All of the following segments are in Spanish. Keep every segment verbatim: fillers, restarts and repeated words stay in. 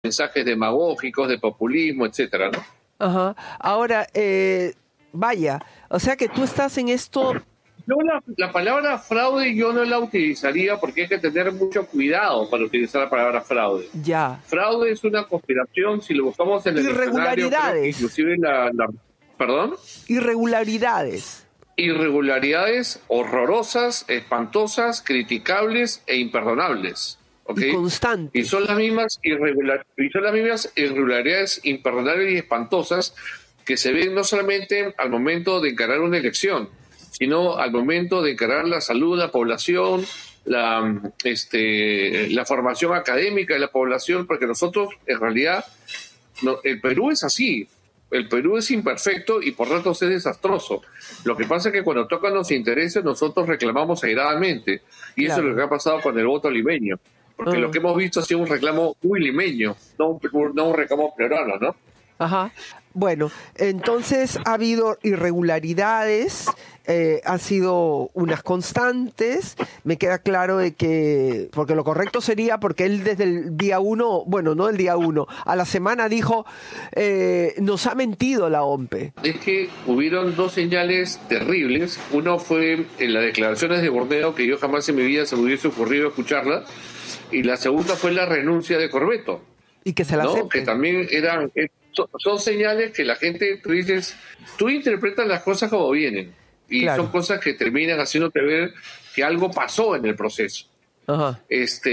mensajes demagógicos, de populismo, etcétera, ¿no? Ajá. Ahora, eh, vaya, o sea que tú estás en esto. Yo la, la palabra fraude yo no la utilizaría porque hay que tener mucho cuidado para utilizar la palabra fraude. Ya. Fraude es una conspiración, si lo buscamos en el irregularidades. Inclusive la, la... ¿Perdón? Irregularidades. Irregularidades horrorosas, espantosas, criticables e imperdonables. ¿Okay? Y constantes. Y son las mismas irregular, y son las mismas irregularidades imperdonables y espantosas que se ven no solamente al momento de encarar una elección, sino al momento de encarar la salud de la población, la, este, la formación académica de la población, porque nosotros, en realidad, no, el Perú es así. El Perú es imperfecto y por tanto es desastroso. Lo que pasa es que cuando tocan los intereses, nosotros reclamamos airadamente. Y claro, eso es lo que ha pasado con el voto limeño. Porque uh. lo que hemos visto ha sido un reclamo muy limeño, no un, no un reclamo peruano, ¿no? Ajá. Bueno, entonces ha habido irregularidades, eh, han sido unas constantes. Me queda claro de que, porque lo correcto sería, porque él desde el día uno, bueno, no el día uno, a la semana dijo, eh, nos ha mentido la O M P E. Es que hubieron dos señales terribles. Uno fue en las declaraciones de Borneo, que yo jamás en mi vida se me hubiese ocurrido escucharla, y la segunda fue la renuncia de Corbeto. Y que se la ¿no? acepte. Que también eran... Son, son señales que la gente, tú dices, tú interpretas las cosas como vienen y claro, son cosas que terminan haciéndote ver que algo pasó en el proceso. Ajá.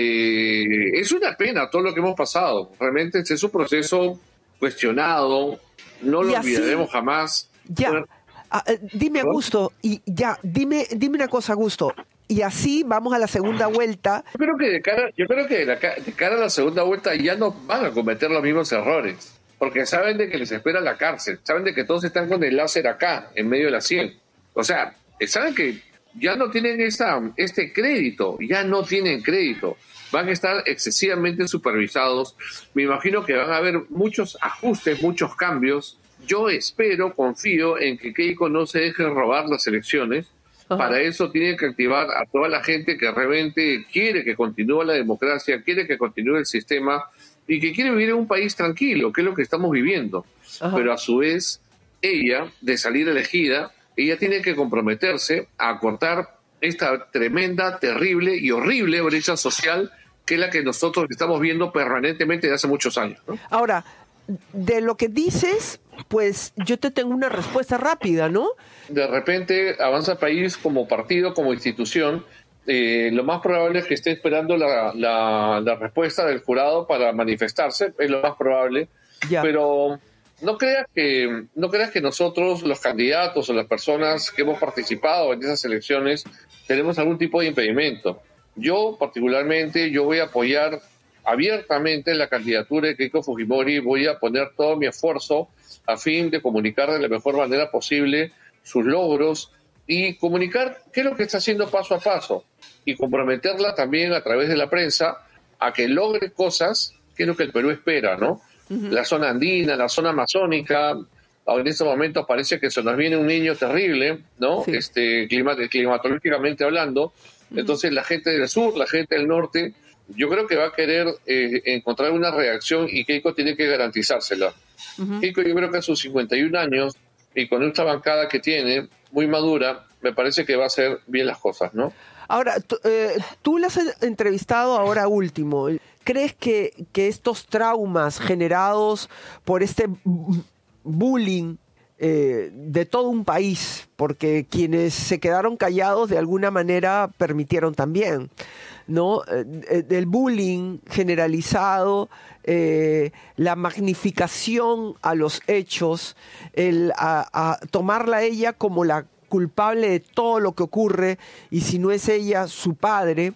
Este, es una pena todo lo que hemos pasado, realmente es un proceso cuestionado, no lo así, olvidaremos jamás. Ya, bueno, ah, dime Augusto, y ya, dime, dime una cosa Augusto, y así vamos a la segunda vuelta. Yo creo que de cara, yo creo que de, la, de cara a la segunda vuelta ya no van a cometer los mismos errores. Porque saben de que les espera la cárcel, saben de que todos están con el láser acá, en medio de la sien. O sea, saben que ya no tienen esa, este crédito, ya no tienen crédito. Van a estar excesivamente supervisados. Me imagino que van a haber muchos ajustes, muchos cambios. Yo espero, confío en que Keiko no se deje robar las elecciones. Ajá. Para eso tiene que activar a toda la gente que realmente quiere que continúe la democracia, quiere que continúe el sistema, y que quiere vivir en un país tranquilo, que es lo que estamos viviendo. Ajá. Pero a su vez, ella, de salir elegida, ella tiene que comprometerse a cortar esta tremenda, terrible y horrible brecha social que es la que nosotros estamos viendo permanentemente desde hace muchos años, ¿no? Ahora, de lo que dices, pues yo te tengo una respuesta rápida, ¿no? De repente, Avanza País como partido, como institución, Eh, lo más probable es que esté esperando la, la, la respuesta del jurado para manifestarse, es lo más probable, ya. Pero no creas que no creas que nosotros, los candidatos o las personas que hemos participado en esas elecciones, tenemos algún tipo de impedimento. Yo particularmente, yo voy a apoyar abiertamente la candidatura de Keiko Fujimori, voy a poner todo mi esfuerzo a fin de comunicar de la mejor manera posible sus logros y comunicar qué es lo que está haciendo paso a paso y comprometerla también a través de la prensa a que logre cosas que es lo que el Perú espera, ¿no? Uh-huh. La zona andina, la zona amazónica, en estos momentos parece que se nos viene un niño terrible, ¿no? Sí. Este, clima, climatológicamente hablando. Uh-huh. Entonces la gente del sur, la gente del norte, yo creo que va a querer eh, encontrar una reacción y Keiko tiene que garantizársela. Uh-huh. Keiko, yo creo que a sus cincuenta y un años y con esta bancada que tiene, muy madura, me parece que va a hacer bien las cosas, ¿no? Ahora, tú, eh, tú la has entrevistado ahora último. ¿Crees que, que estos traumas generados por este bullying eh, de todo un país, porque quienes se quedaron callados de alguna manera permitieron también, ¿no? Eh, el bullying generalizado, eh, la magnificación a los hechos, el a, a tomarla a ella como la culpable de todo lo que ocurre, y si no es ella, su padre,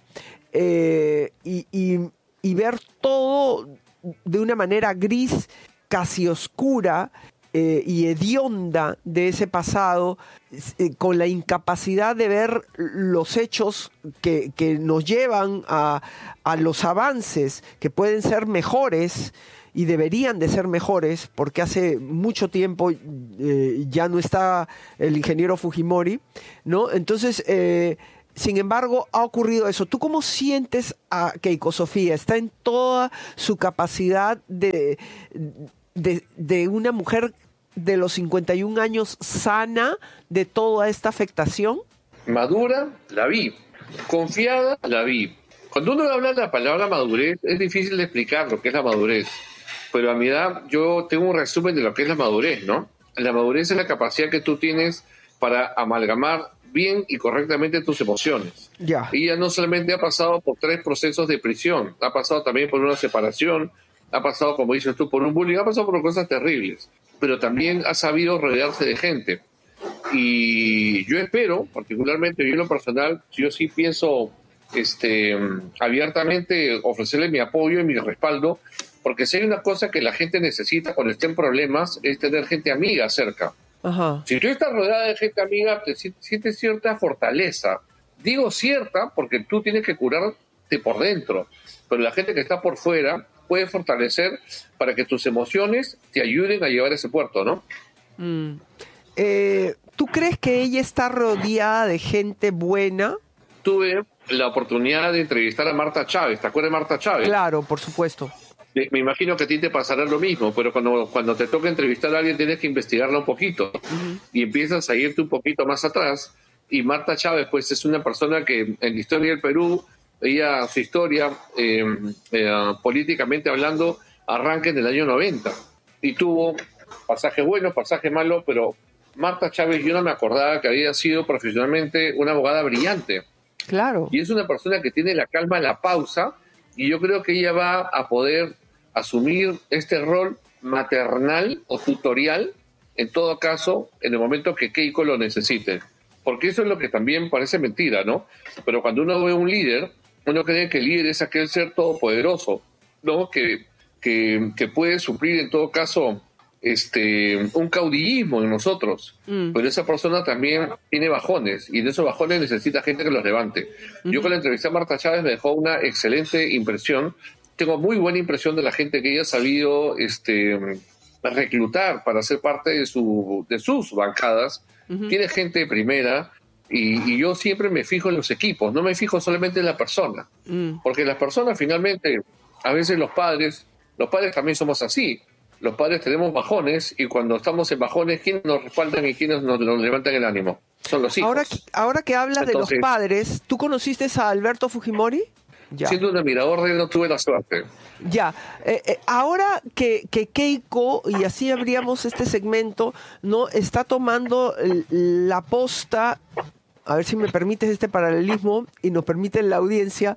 eh, y, y, y ver todo de una manera gris, casi oscura, eh, y hedionda de ese pasado, eh, con la incapacidad de ver los hechos que, que nos llevan a, a los avances que pueden ser mejores y deberían de ser mejores, porque hace mucho tiempo eh, ya no está el ingeniero Fujimori, ¿no? Entonces, eh, sin embargo, ha ocurrido eso. ¿Tú cómo sientes a Keiko, Sofía? ¿Está en toda su capacidad de, de, de una mujer de los cincuenta y un años sana de toda esta afectación? Madura, la vi. Confiada, la vi. Cuando uno habla de la palabra madurez, es difícil de explicar lo que es la madurez. Pero a mi edad, yo tengo un resumen de lo que es la madurez, ¿no? La madurez es la capacidad que tú tienes para amalgamar bien y correctamente tus emociones. Ya. Ella no solamente ha pasado por tres procesos de prisión, ha pasado también por una separación, ha pasado, como dices tú, por un bullying, ha pasado por cosas terribles, pero también ha sabido rodearse de gente. Y yo espero, particularmente yo en lo personal, yo sí pienso este, abiertamente ofrecerle mi apoyo y mi respaldo, porque si hay una cosa que la gente necesita cuando esté en problemas, es tener gente amiga cerca. Ajá. Si tú estás rodeada de gente amiga, te sientes cierta fortaleza. Digo cierta porque tú tienes que curarte por dentro, pero la gente que está por fuera puede fortalecer para que tus emociones te ayuden a llevar a ese puerto, ¿no? Mm. Eh, ¿Tú crees que ella está rodeada de gente buena? Tuve la oportunidad de entrevistar a Marta Chávez. ¿Te acuerdas de Marta Chávez? Claro, por supuesto. Me imagino que a ti te pasará lo mismo, pero cuando, cuando te toca entrevistar a alguien tienes que investigarla un poquito. Uh-huh. Y empiezas a irte un poquito más atrás. Y Marta Chávez, pues, es una persona que en la historia del Perú, ella, su historia, eh, eh, políticamente hablando, arranca en el año noventa. Y tuvo pasajes buenos, pasajes malos, pero Marta Chávez, yo no me acordaba que había sido profesionalmente una abogada brillante. Claro. Y es una persona que tiene la calma, la pausa, y yo creo que ella va a poder asumir este rol maternal o tutorial, en todo caso, en el momento que Keiko lo necesite. Porque eso es lo que también parece mentira, ¿no? Pero cuando uno ve un líder, uno cree que el líder es aquel ser todopoderoso, ¿no? Que, que, que puede suplir, en todo caso, este un caudillismo en nosotros. Mm. Pero esa persona también tiene bajones, y en esos bajones necesita gente que los levante. Mm-hmm. Yo, con la entrevista a Marta Chávez, me dejó una excelente impresión. Tengo muy buena impresión de la gente que ella ha sabido este, reclutar para ser parte de, su, de sus bancadas. Uh-huh. Tiene gente de primera, y, y yo siempre me fijo en los equipos, no me fijo solamente en la persona. Uh-huh. Porque las personas, finalmente, a veces los padres, los padres también somos así. Los padres tenemos bajones, y cuando estamos en bajones, ¿quiénes nos respaldan y quiénes nos, nos levantan el ánimo? Son los hijos. Ahora, ahora que hablas Entonces, de los padres, ¿tú conociste a Alberto Fujimori? Ya. Siendo un admirador de él, no tuve la suerte. Ya, eh, eh, ahora que, que Keiko, y así abríamos este segmento, no está tomando la posta, a ver si me permites este paralelismo y nos permite la audiencia,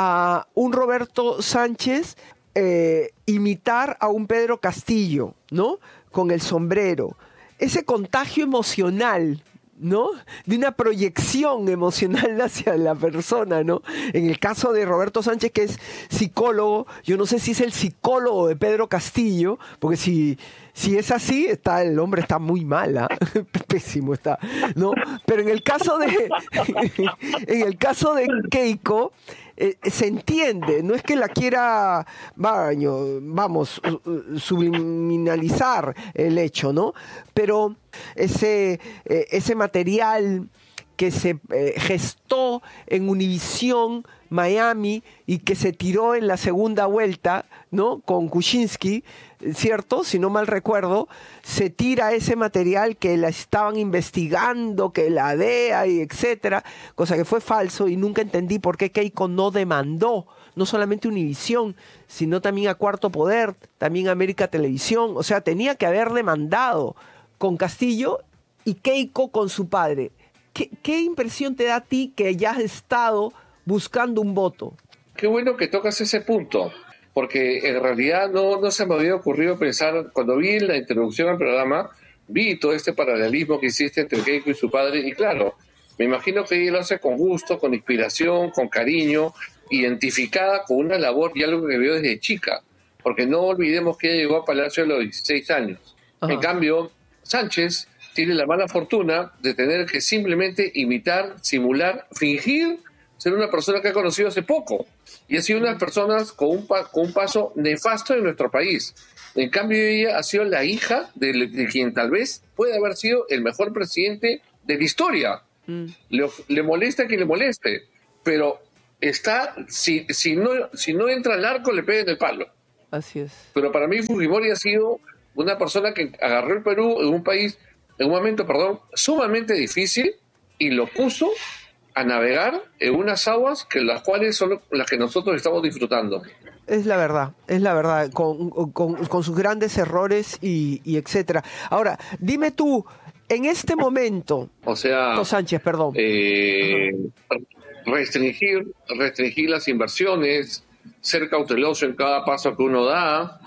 a un Roberto Sánchez eh, imitar a un Pedro Castillo, ¿no? Con el sombrero. Ese contagio emocional, ¿no? De una proyección emocional hacia la persona, ¿no? En el caso de Roberto Sánchez, que es psicólogo, yo no sé si es el psicólogo de Pedro Castillo, porque si, si es así, está, el hombre está muy mala, ¿eh? Pésimo está, ¿no? Pero en el caso de en el caso de Keiko, Eh, se entiende, no es que la quiera, baño, vamos, subliminalizar el hecho, ¿no? Pero ese, eh, ese material que se eh, gestó en Univisión Miami y que se tiró en la segunda vuelta, ¿no? Con Kuczynski, ¿cierto? Si no mal recuerdo, se tira ese material que la estaban investigando, que la D E A y etcétera, cosa que fue falso, y nunca entendí por qué Keiko no demandó, no solamente Univisión, sino también a Cuarto Poder, también a América Televisión. O sea, tenía que haber demandado con Castillo y Keiko con su padre. ¿Qué, qué impresión te da a ti que ya has estado buscando un voto? Qué bueno que tocas ese punto, porque en realidad no, no se me había ocurrido pensar, cuando vi la introducción al programa, vi todo este paralelismo que hiciste entre Keiko y su padre, y claro, me imagino que ella lo hace con gusto, con inspiración, con cariño, identificada con una labor y algo que vio desde chica, porque no olvidemos que ella llegó a Palacio a los dieciséis años. Ajá. En cambio, Sánchez tiene la mala fortuna de tener que simplemente imitar, simular, fingir ser una persona que ha conocido hace poco, y ha sido una de las personas con un, pa- con un paso nefasto en nuestro país. En cambio, ella ha sido la hija de, de quien tal vez puede haber sido el mejor presidente de la historia, Mm. Le, le molesta a quien le moleste, pero está, si, si, no, si no entra al arco, le pega en el palo. Así es. Pero para mí Fujimori ha sido una persona que agarró el Perú en un país, en un momento, perdón, sumamente difícil y lo puso a navegar en unas aguas que las cuales son las que nosotros estamos disfrutando. Es la verdad, es la verdad, con, con, con sus grandes errores y, y etcétera. Ahora, dime tú, en este momento, o sea, Dos Sánchez, perdón, eh, restringir, restringir las inversiones, ser cauteloso en cada paso que uno da,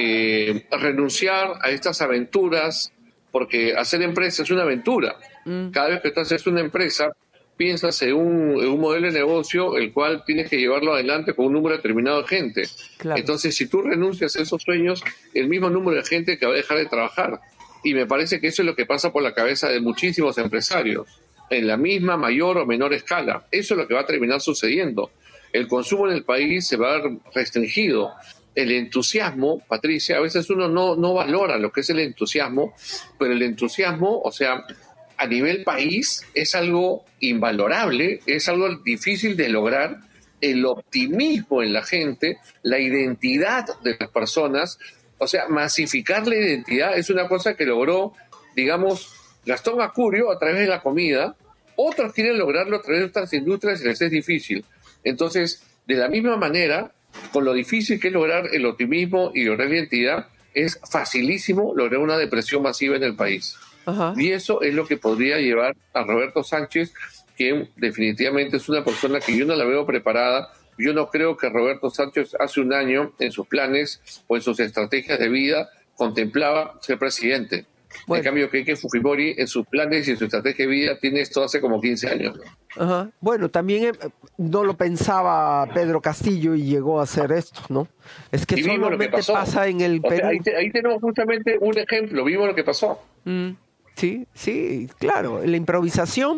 eh, renunciar a estas aventuras, porque hacer empresa es una aventura. Mm. Cada vez que tú haces una empresa, piensas en un, en un modelo de negocio el cual tienes que llevarlo adelante con un número determinado de gente. Claro. Entonces, si tú renuncias a esos sueños, el mismo número de gente que va a dejar de trabajar. Y me parece que eso es lo que pasa por la cabeza de muchísimos empresarios, en la misma mayor o menor escala. Eso es lo que va a terminar sucediendo. El consumo en el país se va a ver restringido. El entusiasmo, Patricia, a veces uno no, no valora lo que es el entusiasmo, pero el entusiasmo, o sea, a nivel país es algo invalorable, es algo difícil de lograr. El optimismo en la gente, la identidad de las personas, o sea, masificar la identidad es una cosa que logró, digamos, Gastón Acurio a través de la comida. Otros quieren lograrlo a través de otras industrias y les es difícil. Entonces, de la misma manera, con lo difícil que es lograr el optimismo y lograr la identidad, es facilísimo lograr una depresión masiva en el país. Ajá. Y eso es lo que podría llevar a Roberto Sánchez, que definitivamente es una persona que yo no la veo preparada. Yo no creo que Roberto Sánchez hace un año, en sus planes o en sus estrategias de vida, contemplaba ser presidente. Bueno. En cambio, Keike Fujimori en sus planes y en su estrategia de vida tiene esto hace como quince años. Ajá. Bueno, también eh, no lo pensaba Pedro Castillo y llegó a hacer esto, ¿no? Es que solamente pasa en el Perú. O sea, ahí, te, ahí tenemos justamente un ejemplo, vimos lo que pasó. Mm, sí, sí, claro. La improvisación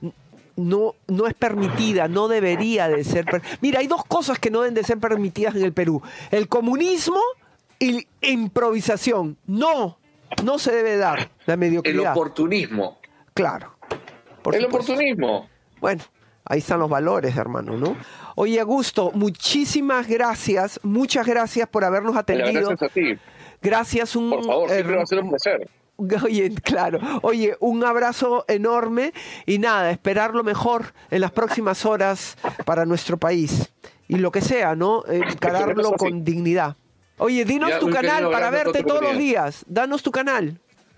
no, no es permitida, no debería de ser. Per... Mira, hay dos cosas que no deben de ser permitidas en el Perú: el comunismo y la improvisación. No. No se debe dar la mediocridad. El oportunismo. Claro. Por el supuesto. Oportunismo. Bueno, ahí están los valores, hermano, ¿no? Oye, Augusto, muchísimas gracias. Muchas gracias por habernos atendido. Gracias a ti. Gracias. Un, por favor, siempre eh, va a ser un placer. Oye, claro. Oye, un abrazo enorme y nada, esperar lo mejor en las próximas horas para nuestro país. Y lo que sea, ¿no? Encararlo con dignidad. Oye, dinos ya, tu canal para verte todos los días. Danos tu canal.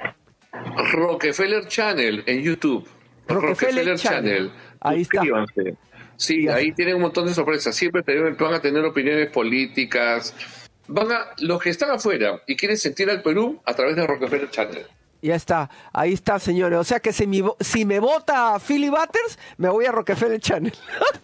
Rockefeller Channel en YouTube. Rockefeller, Rockefeller Channel. Channel. Ahí Suscríbanse. Está. Sí, ya. Ahí tienen un montón de sorpresas. Siempre van a tener opiniones políticas. Van a, los que están afuera y quieren sentir al Perú a través de Rockefeller Channel. Ya está, ahí está, señores. O sea que si, mi, si me vota Philly Butters, me voy a Rockefeller Channel.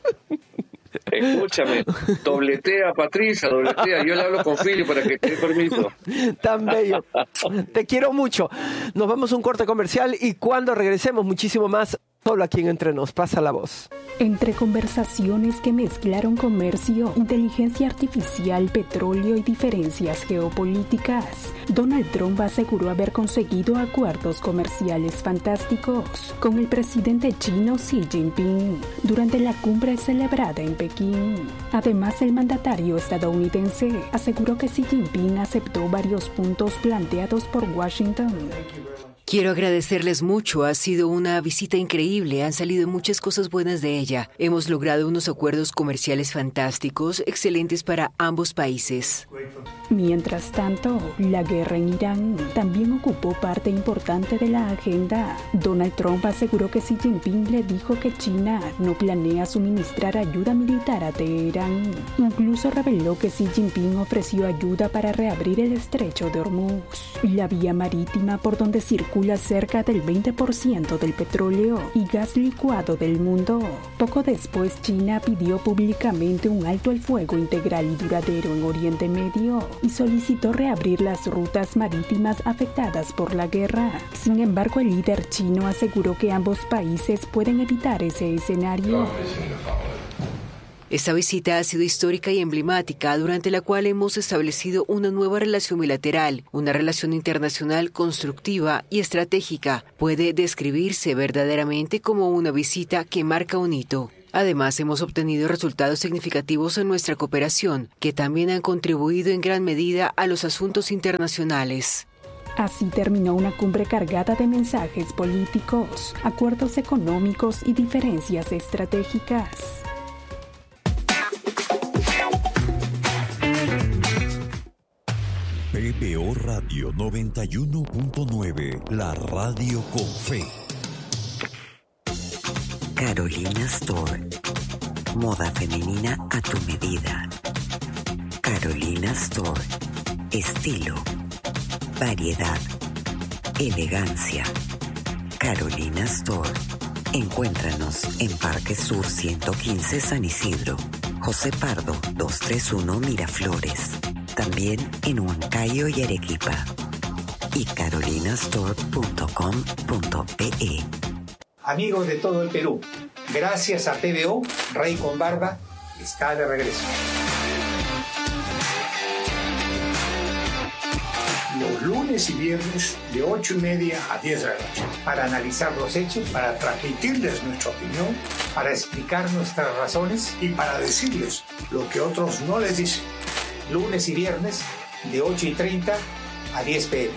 Escúchame, dobletea, Patricia, dobletea. Yo le hablo con Philly para que te dé permiso. Tan bello. Te quiero mucho. Nos vamos a un corte comercial y cuando regresemos, muchísimo más, solo aquí en Entre Nos. Pasa la voz. Entre conversaciones que mezclaron comercio, inteligencia artificial, petróleo y diferencias geopolíticas, Donald Trump aseguró haber conseguido acuerdos comerciales fantásticos con el presidente chino Xi Jinping durante la cumbre celebrada en Pekín. Además, el mandatario estadounidense aseguró que Xi Jinping aceptó varios puntos planteados por Washington. Quiero agradecerles mucho, ha sido una visita increíble, han salido muchas cosas buenas de ella. Hemos logrado unos acuerdos comerciales fantásticos, excelentes para ambos países. Mientras tanto, la guerra en Irán también ocupó parte importante de la agenda. Donald Trump aseguró que Xi Jinping le dijo que China no planea suministrar ayuda militar a Teherán. Incluso reveló que Xi Jinping ofreció ayuda para reabrir el estrecho de Hormuz, la vía marítima por donde circula cerca del veinte por ciento del petróleo y gas licuado del mundo. Poco después, China pidió públicamente un alto al fuego integral y duradero en Oriente Medio y solicitó reabrir las rutas marítimas afectadas por la guerra. Sin embargo, el líder chino aseguró que ambos países pueden evitar ese escenario. Esta visita ha sido histórica y emblemática, durante la cual hemos establecido una nueva relación bilateral, una relación internacional constructiva y estratégica. Puede describirse verdaderamente como una visita que marca un hito. Además, hemos obtenido resultados significativos en nuestra cooperación, que también han contribuido en gran medida a los asuntos internacionales. Así terminó una cumbre cargada de mensajes políticos, acuerdos económicos y diferencias estratégicas. P B O Radio noventa y uno punto nueve, la radio con fe. Carolina Store. Moda femenina a tu medida. Carolina Store. Estilo, variedad, elegancia. Carolina Store. Encuéntranos en Parque Sur ciento quince San Isidro, José Pardo doscientos treinta y uno Miraflores. También en Huancayo y Arequipa. Y carolinastore punto com punto pe. Amigos de todo el Perú, gracias a P B O, Rey con Barba está de regreso. Los lunes y viernes de ocho y media a diez de la noche, para analizar los hechos, para transmitirles nuestra opinión, para explicar nuestras razones y para decirles lo que otros no les dicen. Lunes y viernes de ocho y treinta a diez pe eme.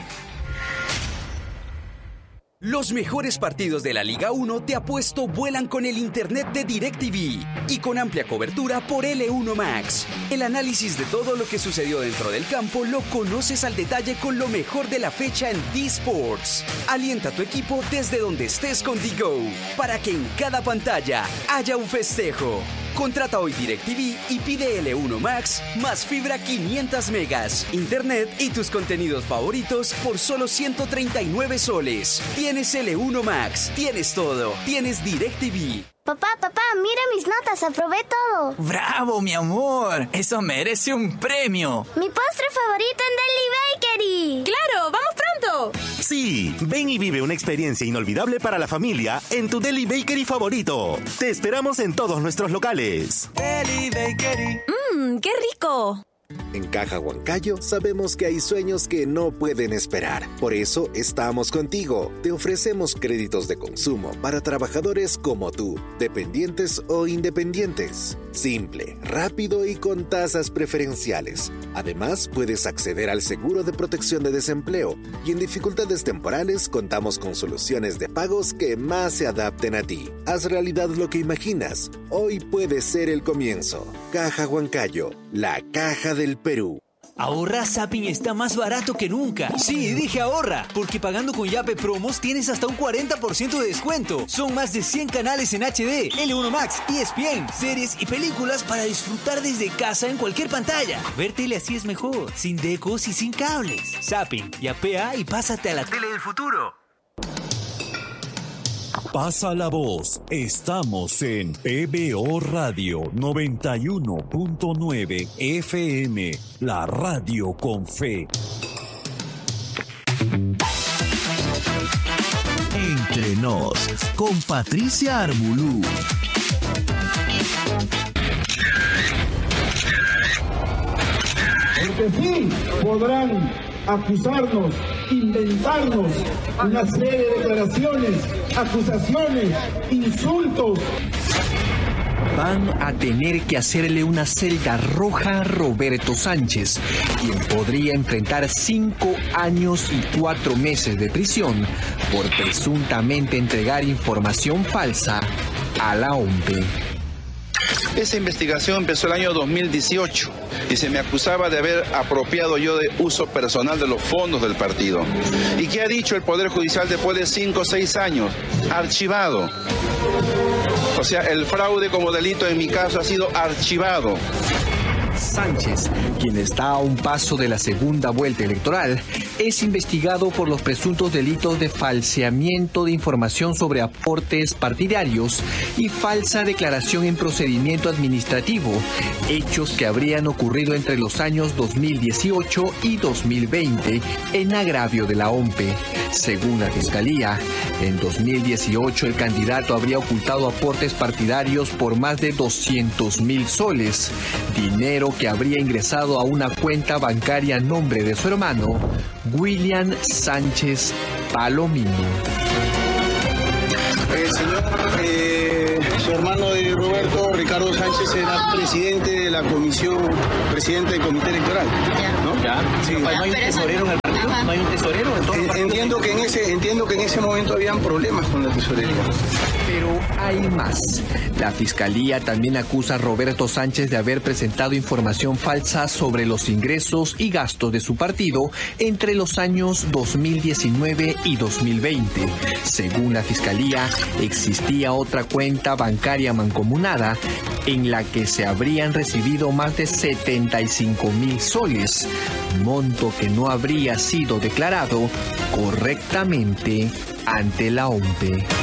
Los mejores partidos de la Liga uno Te Apuesto vuelan con el internet de DirecTV y con amplia cobertura por L uno Max. El análisis de todo lo que sucedió dentro del campo lo conoces al detalle con lo mejor de la fecha en D-Sports. Alienta a tu equipo desde donde estés con D-Go, para que en cada pantalla haya un festejo. Contrata hoy DirecTV y pide L uno Max más fibra quinientos megas, internet y tus contenidos favoritos por solo ciento treinta y nueve soles. Tienes L uno Max, tienes todo, tienes DirecTV. Papá, papá, mira mis notas, aprobé todo. ¡Bravo, mi amor! Eso merece un premio. Mi postre favorito en Deli Bakery. ¡Claro! ¡Vamos pronto! Sí, ven y vive una experiencia inolvidable para la familia en tu Deli Bakery favorito. Te esperamos en todos nuestros locales. Deli Bakery. ¡Mmm, qué rico! En Caja Huancayo sabemos que hay sueños que no pueden esperar. Por eso estamos contigo. Te ofrecemos créditos de consumo para trabajadores como tú, dependientes o independientes. Simple, rápido y con tasas preferenciales. Además, puedes acceder al seguro de protección de desempleo y en dificultades temporales contamos con soluciones de pagos que más se adapten a ti. Haz realidad lo que imaginas. Hoy puede ser el comienzo. Caja Huancayo, la caja del Perú. Ahorra, Zapping está más barato que nunca. Sí, dije ahorra, porque pagando con Yape Promos tienes hasta un cuarenta por ciento de descuento. Son más de cien canales en H D, L uno Max, E S P N, series y películas para disfrutar desde casa en cualquier pantalla. Ver tele así es mejor, sin decos y sin cables. Zapping, yapea y pásate a la tele del futuro. Pasa la voz. Estamos en P B O Radio noventa y uno punto nueve F M, la radio con fe. Entre nos, con Patricia Armbulú. Porque sí, podrán acusarnos, inventarnos una serie de declaraciones, acusaciones, insultos. Van a tener que hacerle una celda roja a Roberto Sánchez, quien podría enfrentar cinco años y cuatro meses de prisión por presuntamente entregar información falsa a la O M P E. Esa investigación empezó el año dos mil dieciocho y se me acusaba de haber apropiado yo de uso personal de los fondos del partido. ¿Y qué ha dicho el Poder Judicial después de cinco o seis años? Archivado. O sea, el fraude como delito en mi caso ha sido archivado. Sánchez, quien está a un paso de la segunda vuelta electoral, es investigado por los presuntos delitos de falseamiento de información sobre aportes partidarios y falsa declaración en procedimiento administrativo, hechos que habrían ocurrido entre los años dos mil dieciocho y dos mil veinte en agravio de la O M P E. Según la Fiscalía, en dos mil dieciocho el candidato habría ocultado aportes partidarios por más de doscientos mil soles, dinero que habría ingresado a una cuenta bancaria a nombre de su hermano, William Sánchez Palomino. Eh, señor, eh, su hermano de Roberto, Ricardo Sánchez, era presidente de la comisión, presidente del comité electoral, ¿no? Ya. Sí. ¿No hay un tesorero en el partido? ¿No hay un tesorero? En todo el partido? Entiendo que en ese, entiendo que en ese momento habían problemas con la tesorería. Pero hay más. La Fiscalía también acusa a Roberto Sánchez de haber presentado información falsa sobre los ingresos y gastos de su partido entre los años dos mil diecinueve y dos mil veinte. Según la Fiscalía, existía otra cuenta bancaria mancomunada en la que se habrían recibido más de setenta y cinco mil soles, monto que no habría sido declarado correctamente ante la O M P E.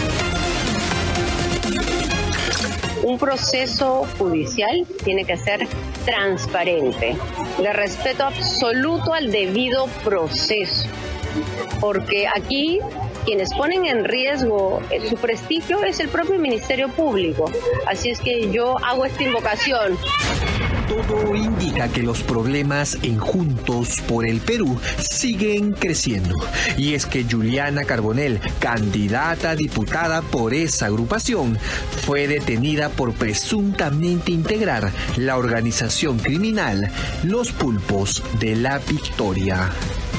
Un proceso judicial tiene que ser transparente, de respeto absoluto al debido proceso, porque aquí quienes ponen en riesgo su prestigio es el propio Ministerio Público. Así es que yo hago esta invocación. Todo indica que los problemas en Juntos por el Perú siguen creciendo. Y es que Juliana Carbonell, candidata a diputada por esa agrupación, fue detenida por presuntamente integrar la organización criminal Los Pulpos de la Victoria.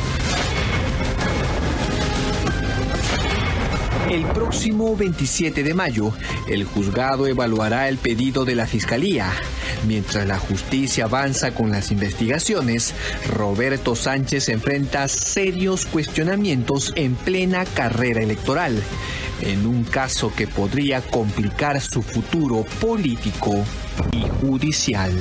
El próximo veintisiete de mayo, el juzgado evaluará el pedido de la Fiscalía. Mientras la justicia avanza con las investigaciones, Roberto Sánchez enfrenta serios cuestionamientos en plena carrera electoral, en un caso que podría complicar su futuro político y judicial.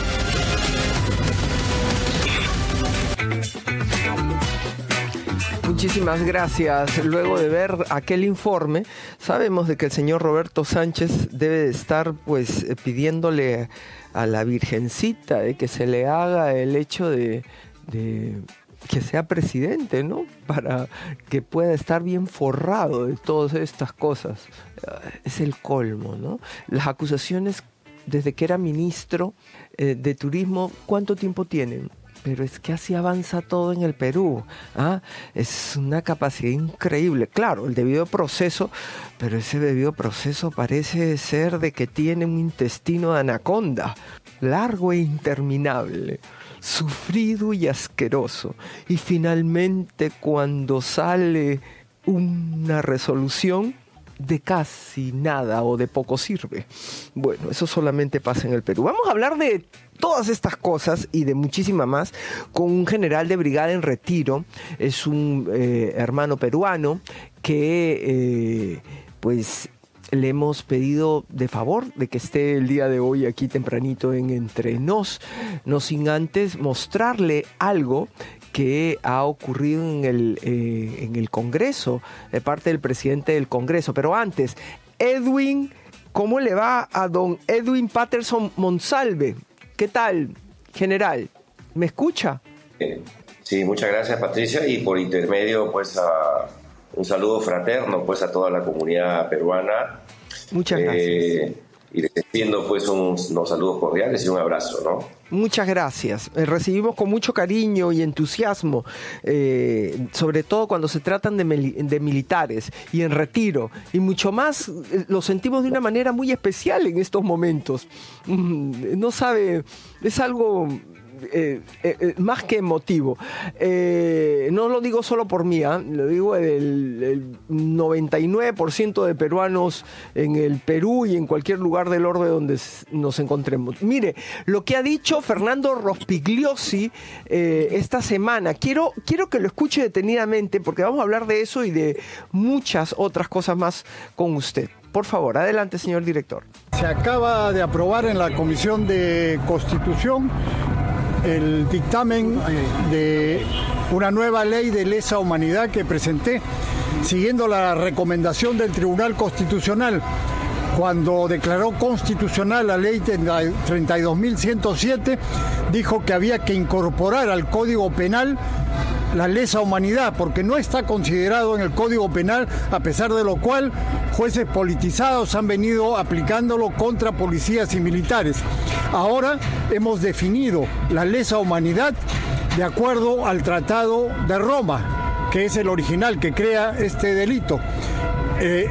Muchísimas gracias. Luego de ver aquel informe, sabemos de que el señor Roberto Sánchez debe de estar pues pidiéndole a la Virgencita de que se le haga el hecho de, de que sea presidente, ¿no? Para que pueda estar bien forrado de todas estas cosas. Es el colmo, ¿no? Las acusaciones desde que era ministro eh, de Turismo, ¿cuánto tiempo tienen? Pero es que así avanza todo en el Perú. ¿Ah? Es una capacidad increíble. Claro, el debido proceso, pero ese debido proceso parece ser de que tiene un intestino de anaconda, largo e interminable, sufrido y asqueroso. Y finalmente, cuando sale una resolución, de casi nada o de poco sirve. Bueno, eso solamente pasa en el Perú. Vamos a hablar de todas estas cosas y de muchísima más con un general de brigada en retiro. Es un eh, hermano peruano que eh, pues le hemos pedido de favor de que esté el día de hoy aquí tempranito en Entre Nos, no sin antes mostrarle algo que ha ocurrido en el, eh, en el Congreso, de parte del presidente del Congreso. Pero antes, Edwin, ¿cómo le va a don Edwin Patterson Monsalve? ¿Qué tal, general? ¿Me escucha? Sí, muchas gracias, Patricia, y por intermedio, pues, a un saludo fraterno, pues, a toda la comunidad peruana. Muchas gracias. Eh, y les extiendo, pues, un, unos saludos cordiales y un abrazo, ¿no? Muchas gracias. Eh, recibimos con mucho cariño y entusiasmo, eh, sobre todo cuando se tratan de, de militares y en retiro, y mucho más eh, lo sentimos de una manera muy especial en estos momentos. Mm, no sabe, es algo eh, eh, más que emotivo. Eh, no lo digo solo por mí, ¿eh? Lo digo el, el noventa y nueve por ciento de peruanos en el Perú y en cualquier lugar del orbe donde nos encontremos. Mire, lo que ha dicho Fernando Rospigliosi eh, esta semana, quiero, quiero que lo escuche detenidamente porque vamos a hablar de eso y de muchas otras cosas más con usted. Por favor, adelante, señor director. Se acaba de aprobar en la Comisión de Constitución el dictamen de una nueva ley de lesa humanidad que presenté, siguiendo la recomendación del Tribunal Constitucional, cuando declaró constitucional la ley treinta y dos mil ciento siete, dijo que había que incorporar al Código Penal la lesa humanidad, porque no está considerado en el Código Penal, a pesar de lo cual jueces politizados han venido aplicándolo contra policías y militares. Ahora hemos definido la lesa humanidad de acuerdo al Tratado de Roma, que es el original que crea este delito. Eh,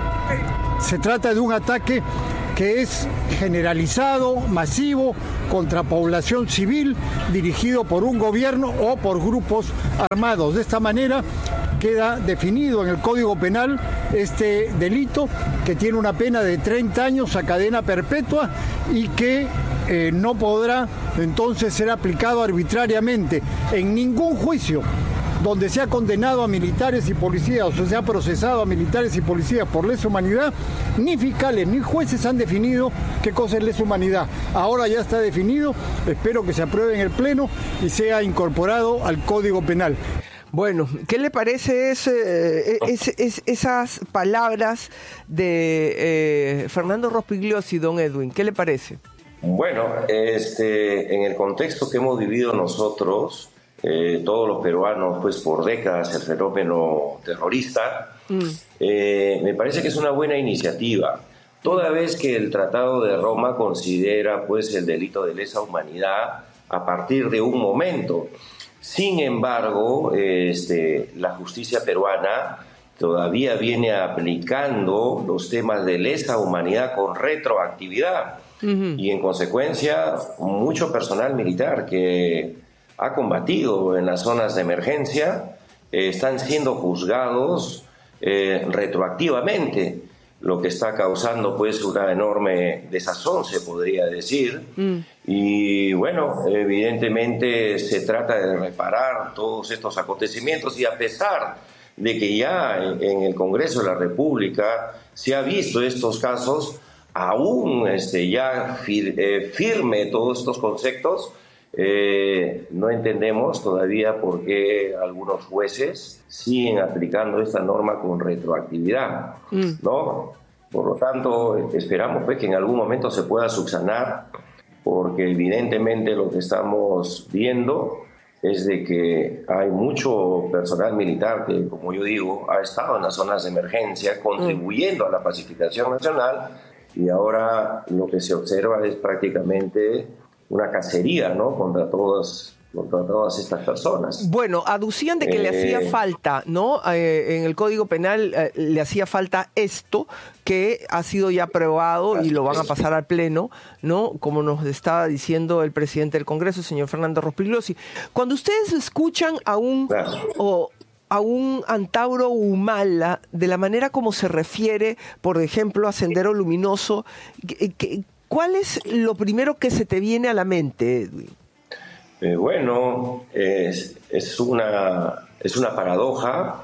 se trata de un ataque que es generalizado, masivo, contra población civil, dirigido por un gobierno o por grupos armados. De esta manera queda definido en el Código Penal este delito, que tiene una pena de treinta años a cadena perpetua y que eh, no podrá entonces ser aplicado arbitrariamente en ningún juicio donde se ha condenado a militares y policías, o se ha procesado a militares y policías por lesa humanidad. Ni fiscales ni jueces han definido qué cosa es lesa humanidad. Ahora ya está definido, espero que se apruebe en el Pleno y sea incorporado al Código Penal. Bueno, ¿qué le parece ese, es, es, esas palabras de eh, Fernando Rospigliosi, don Edwin? ¿Qué le parece? Bueno, este, en el contexto que hemos vivido nosotros, Eh, todos los peruanos, pues por décadas, el fenómeno terrorista, mm. eh, me parece que es una buena iniciativa, toda vez que el Tratado de Roma considera pues el delito de lesa humanidad a partir de un momento. Sin embargo, este, la justicia peruana todavía viene aplicando los temas de lesa humanidad con retroactividad, mm-hmm. y en consecuencia mucho personal militar que ha combatido en las zonas de emergencia, eh, están siendo juzgados eh, retroactivamente, lo que está causando pues una enorme desazón, se podría decir. Mm. Y bueno, evidentemente se trata de reparar todos estos acontecimientos, y a pesar de que ya en el Congreso de la República se ha visto estos casos, aún este, ya fir- eh, firme todos estos conceptos, Eh, no entendemos todavía por qué algunos jueces siguen aplicando esta norma con retroactividad, mm. ¿no? Por lo tanto, esperamos pues, que en algún momento se pueda subsanar, porque evidentemente lo que estamos viendo es de que hay mucho personal militar que, como yo digo, ha estado en las zonas de emergencia contribuyendo mm. a la pacificación nacional, y ahora lo que se observa es prácticamente una cacería, ¿no?, contra todas, contra todas estas personas. Bueno, aducían de que eh, le hacía falta, ¿no? Eh, en el Código Penal eh, le hacía falta esto, que ha sido ya aprobado y lo van a pasar al Pleno, ¿no? Como nos estaba diciendo el presidente del Congreso, el señor Fernando Rospigliosi. Cuando ustedes escuchan a un... Claro. O, a un Antauro Humala, de la manera como se refiere, por ejemplo, a Sendero Luminoso, que, que ¿cuál es lo primero que se te viene a la mente, Edwin? Eh, bueno, es, es, una, es una paradoja,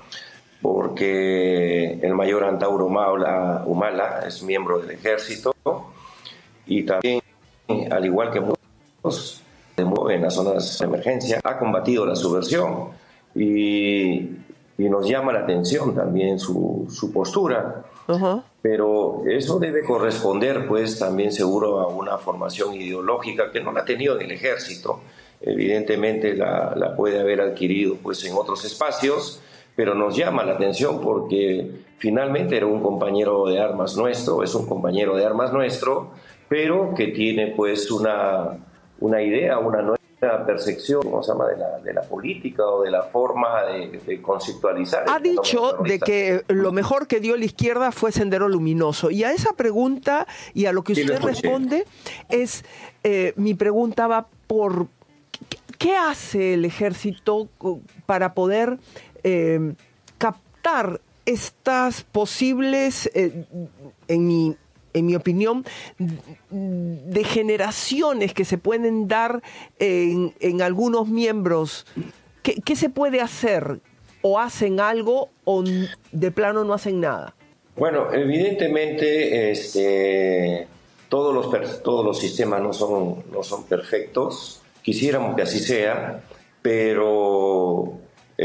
porque el mayor Antauro Humala, Humala es miembro del ejército, y también, al igual que muchos en las zonas de emergencia, ha combatido la subversión, y, y nos llama la atención también su, su postura. Uh-huh. Pero eso debe corresponder pues también seguro a una formación ideológica que no la ha tenido en el ejército. Evidentemente la, la puede haber adquirido pues en otros espacios, pero nos llama la atención porque finalmente era un compañero de armas nuestro, es un compañero de armas nuestro, pero que tiene pues una, una idea, una nueva percepción, ¿cómo se llama?, de la, de la política o de la forma de, de conceptualizar. Ha dicho de que lo mejor que dio la izquierda fue Sendero Luminoso, y a esa pregunta y a lo que usted responde es, eh, mi pregunta va por ¿qué hace el ejército para poder eh, captar estas posibles, eh, en mi en mi opinión, degeneraciones que se pueden dar en, en algunos miembros? ¿Qué, ¿Qué se puede hacer? ¿O hacen algo o de plano no hacen nada? Bueno, evidentemente este, todos, los, todos los sistemas no son, no son perfectos. Quisiéramos que así sea, pero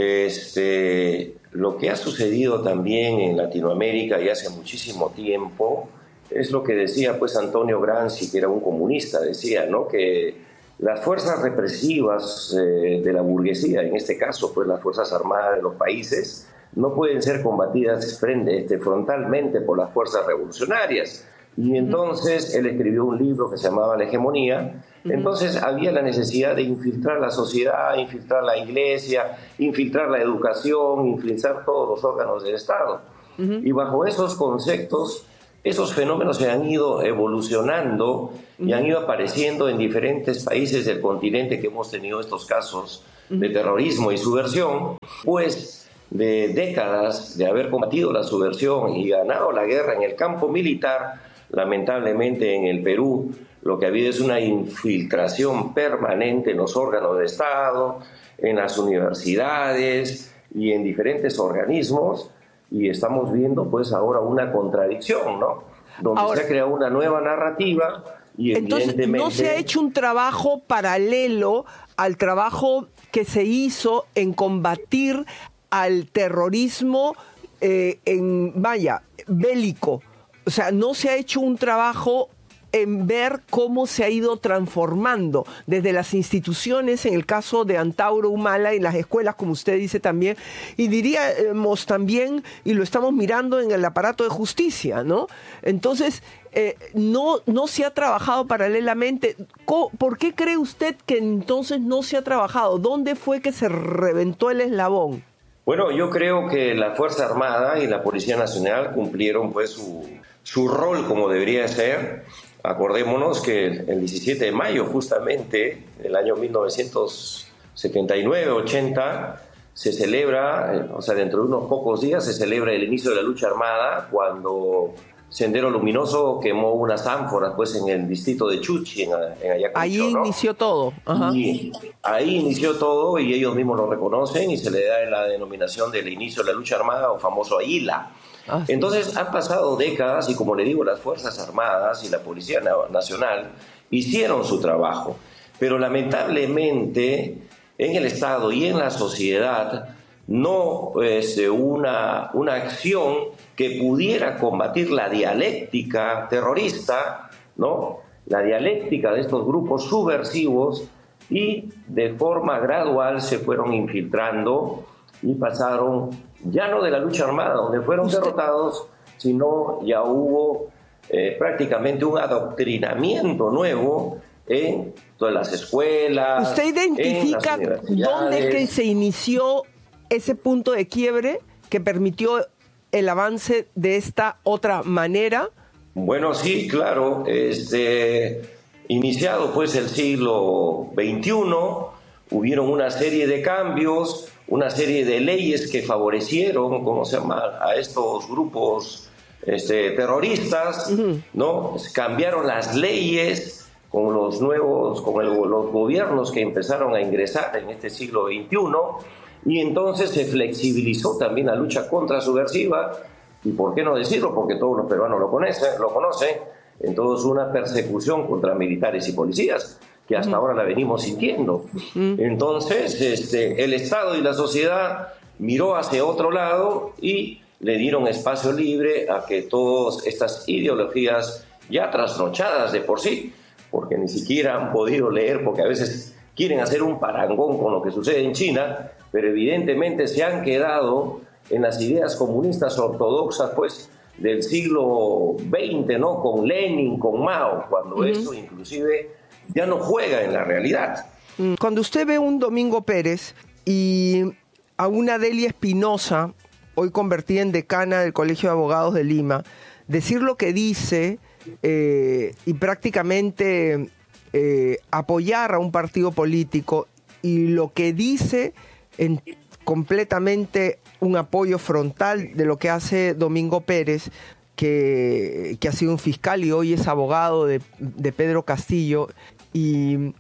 este, lo que ha sucedido también en Latinoamérica y hace muchísimo tiempo es lo que decía pues Antonio Gramsci, que era un comunista, decía, ¿no?, que las fuerzas represivas eh, de la burguesía, en este caso pues las Fuerzas Armadas de los países, no pueden ser combatidas frente, este, frontalmente por las fuerzas revolucionarias. Y entonces él escribió un libro que se llamaba La Hegemonía. Entonces había la necesidad de infiltrar la sociedad, infiltrar la iglesia, infiltrar la educación, infiltrar todos los órganos del Estado. Uh-huh. Y bajo esos conceptos, esos fenómenos se han ido evolucionando y han ido apareciendo en diferentes países del continente que hemos tenido estos casos de terrorismo y subversión, pues de décadas de haber combatido la subversión y ganado la guerra en el campo militar. Lamentablemente en el Perú lo que ha habido es una infiltración permanente en los órganos de Estado, en las universidades y en diferentes organismos, y estamos viendo pues ahora una contradicción, ¿no? Donde ahora, se ha creado una nueva narrativa y entonces evidentemente... no se ha hecho un trabajo paralelo al trabajo que se hizo en combatir al terrorismo eh, en, vaya, bélico. O sea, no se ha hecho un trabajo en ver cómo se ha ido transformando desde las instituciones, en el caso de Antauro Humala, y las escuelas, como usted dice también, y diríamos también, y lo estamos mirando en el aparato de justicia, ¿no? Entonces, eh, no, no se ha trabajado paralelamente. ¿Por qué cree usted que entonces no se ha trabajado? ¿Dónde fue que se reventó el eslabón? Bueno, yo creo que la Fuerza Armada y la Policía Nacional cumplieron pues su, su rol como debería ser. Acordémonos que el diecisiete de mayo, justamente, del año mil novecientos setenta y nueve ochenta, se celebra, o sea, dentro de unos pocos días se celebra el inicio de la lucha armada, cuando Sendero Luminoso quemó unas ánforas pues en el distrito de Chuchi, en, en Ayacucho. Ahí ¿no? inició todo. Ajá. Y ahí inició todo y ellos mismos lo reconocen y se le da la denominación del inicio de la lucha armada, o famoso AILA. Ah, sí. Entonces han pasado décadas y, como le digo, las Fuerzas Armadas y la Policía Nacional hicieron su trabajo, pero lamentablemente en el Estado y en la sociedad no es pues, una, una acción que pudiera combatir la dialéctica terrorista, ¿no? La dialéctica de estos grupos subversivos, y de forma gradual se fueron infiltrando y pasaron ya no de la lucha armada, donde fueron ¿Usted? derrotados, sino ya hubo eh, prácticamente un adoctrinamiento nuevo en todas las escuelas. ¿Usted identifica dónde es que se inició ese punto de quiebre que permitió el avance de esta otra manera? Bueno, sí, claro. Este, iniciado pues el siglo veintiuno, hubieron una serie de cambios, una serie de leyes que favorecieron, ¿cómo se llama?, a estos grupos este, terroristas, uh-huh. ¿no? Cambiaron las leyes con los nuevos, con el, los gobiernos que empezaron a ingresar en este siglo veintiuno, y entonces se flexibilizó también la lucha contrasubversiva, y por qué no decirlo, porque todos los peruanos lo conocen, lo conocen. Entonces una persecución contra militares y policías, que hasta uh-huh. ahora la venimos sintiendo. Uh-huh. Entonces este, el Estado y la sociedad miró hacia otro lado y le dieron espacio libre a que todas estas ideologías ya trasnochadas de por sí, porque ni siquiera han podido leer, porque a veces quieren hacer un parangón con lo que sucede en China, pero evidentemente se han quedado en las ideas comunistas ortodoxas pues del siglo veinte, ¿no? Con Lenin, con Mao, cuando uh-huh. eso inclusive ya no juega en la realidad. Cuando usted ve un Domingo Pérez y a una Delia Espinosa, hoy convertida en decana del Colegio de Abogados de Lima, decir lo que dice eh, y prácticamente eh, apoyar a un partido político, y lo que dice en completamente un apoyo frontal de lo que hace Domingo Pérez, que, que ha sido un fiscal y hoy es abogado de, de Pedro Castillo, y,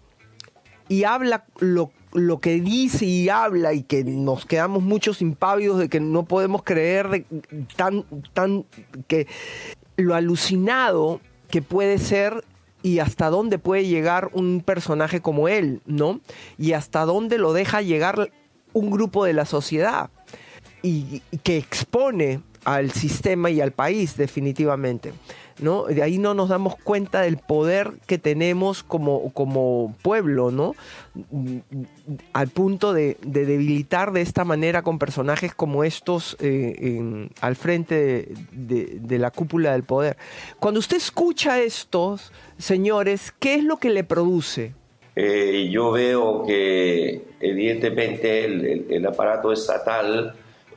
y habla lo, lo que dice y habla, y que nos quedamos muchos impávidos de que no podemos creer de, tan, tan que lo alucinado que puede ser y hasta dónde puede llegar un personaje como él, ¿no? Y hasta dónde lo deja llegar un grupo de la sociedad, y, y que expone al sistema y al país, definitivamente, ¿no? De ahí no nos damos cuenta del poder que tenemos como, como pueblo, ¿no? Al punto de, de debilitar de esta manera con personajes como estos eh, en, al frente de, de, de la cúpula del poder. Cuando usted escucha estos señores, ¿qué es lo que le produce? Eh, yo veo que evidentemente el, el, el aparato estatal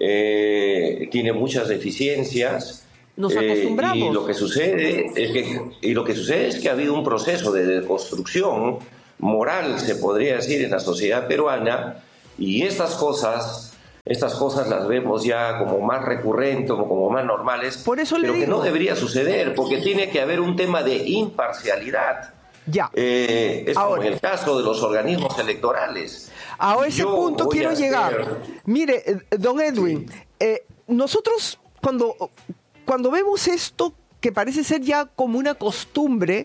eh, tiene muchas deficiencias. Nos acostumbramos. Eh, y lo que sucede es que y lo que sucede es que ha habido un proceso de deconstrucción moral, se podría decir, en la sociedad peruana, y estas cosas estas cosas las vemos ya como más recurrentes, como, como más normales. Por eso le pero digo. que no debería suceder, porque tiene que haber un tema de imparcialidad. Ya. Eh, es Ahora, como en el caso de los organismos electorales. A ese Yo punto voy quiero a llegar. hacer- Mire, eh, don Edwin, eh, nosotros cuando, cuando vemos esto, que parece ser ya como una costumbre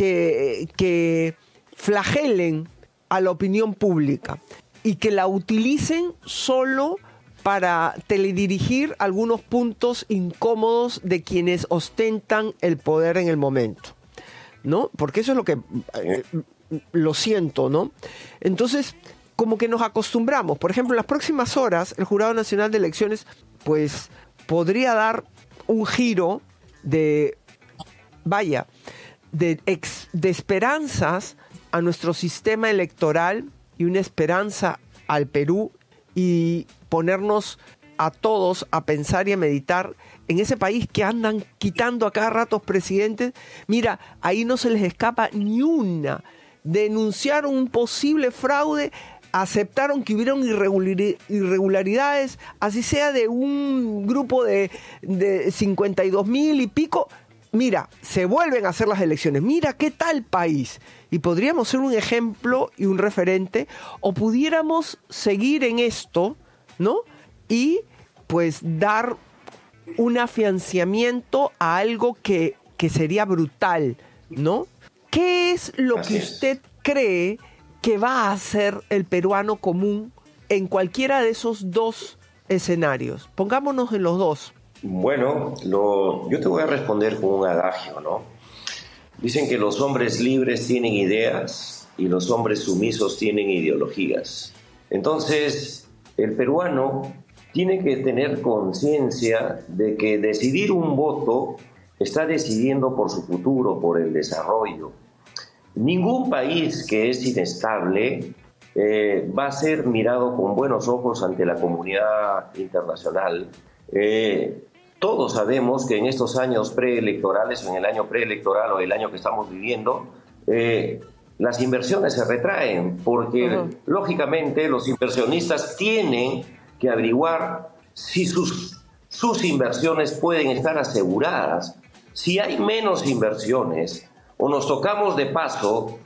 que, que flagelen a la opinión pública y que la utilicen solo para teledirigir algunos puntos incómodos de quienes ostentan el poder en el momento, ¿no? Porque eso es lo que eh, lo siento, ¿no? Entonces, como que nos acostumbramos. Por ejemplo, en las próximas horas, el Jurado Nacional de Elecciones, pues, podría dar un giro de, vaya, de, ex, de esperanzas a nuestro sistema electoral y una esperanza al Perú y ponernos a todos a pensar y a meditar en ese país que andan quitando a cada rato presidentes. Mira, ahí no se les escapa ni una. Denunciaron un posible fraude, aceptaron que hubieron irregularidades, así sea de un grupo de, de cincuenta y dos mil y pico. Mira, se vuelven a hacer las elecciones. Mira qué tal país. Y podríamos ser un ejemplo y un referente, o pudiéramos seguir en esto, ¿no? Y pues dar un afianzamiento a algo que, que sería brutal, ¿no? ¿Qué es lo Así que es. usted cree que va a hacer el peruano común en cualquiera de esos dos escenarios? Pongámonos en los dos. Bueno, lo, yo te voy a responder con un adagio, ¿no? Dicen que los hombres libres tienen ideas y los hombres sumisos tienen ideologías. Entonces, el peruano tiene que tener conciencia de que decidir un voto está decidiendo por su futuro, por el desarrollo. Ningún país que es inestable eh, va a ser mirado con buenos ojos ante la comunidad internacional. Eh, todos sabemos que en estos años preelectorales, o en el año preelectoral o el año que estamos viviendo, eh, las inversiones se retraen porque, uh-huh. lógicamente, los inversionistas tienen que averiguar si sus, sus inversiones pueden estar aseguradas. Si hay menos inversiones o nos tocamos de paso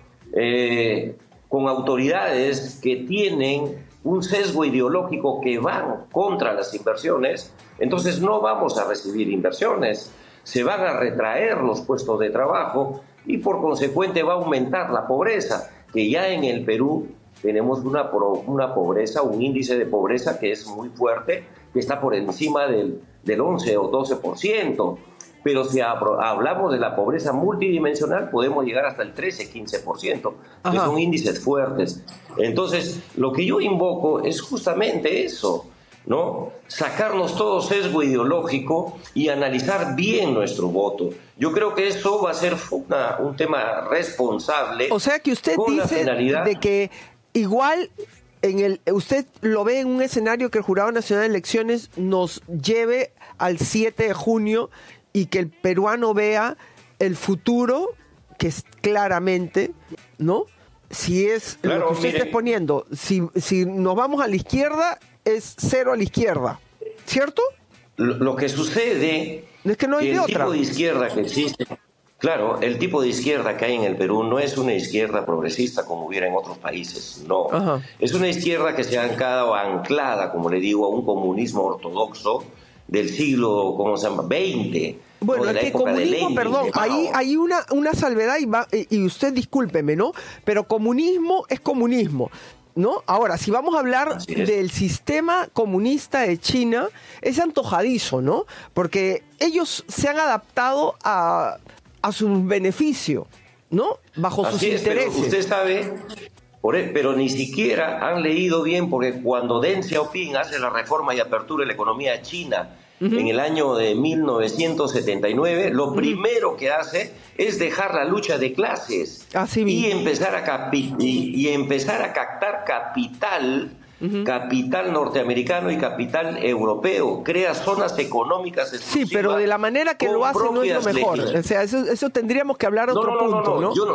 eh, con autoridades que tienen un sesgo ideológico que van contra las inversiones, entonces no vamos a recibir inversiones, se van a retraer los puestos de trabajo y por consecuente va a aumentar la pobreza, que ya en el Perú tenemos una, una pobreza, un índice de pobreza que es muy fuerte, que está por encima del, del once o doce por ciento. Pero si hablamos de la pobreza multidimensional, podemos llegar hasta el trece, quince por ciento, que son índices fuertes. Entonces, lo que yo invoco es justamente eso, ¿no? Sacarnos todo sesgo ideológico y analizar bien nuestro voto. Yo creo que eso va a ser una, un tema responsable. O sea que usted dice de que igual en el, usted lo ve en un escenario que el Jurado Nacional de Elecciones nos lleve al siete de junio y que el peruano vea el futuro, que es claramente, ¿no? Si es claro, lo que usted mire, está exponiendo, si, si nos vamos a la izquierda, es cero a la izquierda, ¿cierto? Lo, lo que sucede es que no hay que de el otra. tipo de izquierda que existe, claro, el tipo de izquierda que hay en el Perú no es una izquierda progresista como hubiera en otros países, no. Ajá. Es una izquierda que se ha anclado, anclada, como le digo, a un comunismo ortodoxo del siglo, ¿cómo se llama?, veinte. Bueno, es que comunismo, perdón, ahí hay una, una salvedad y, va, y usted discúlpeme, ¿no? Pero comunismo es comunismo. ¿no? Ahora, si vamos a hablar del sistema comunista de China, es antojadizo, ¿no? Porque ellos se han adaptado a, a su beneficio, ¿no? Bajo Así sus es, intereses. Pero usted sabe, por el, pero ni siquiera han leído bien, porque cuando Deng Xiaoping hace la reforma y apertura de la economía china, Uh-huh. en el año de mil novecientos setenta y nueve, lo uh-huh. primero que hace es dejar la lucha de clases Así y empezar a capi- y, y empezar a captar capital, uh-huh. capital norteamericano y capital europeo. Crea zonas económicas exclusivas. Sí, pero de la manera que lo hace no es lo mejor. O sea, eso, eso tendríamos que hablar otro no, no, punto, no, no, ¿no? Yo no,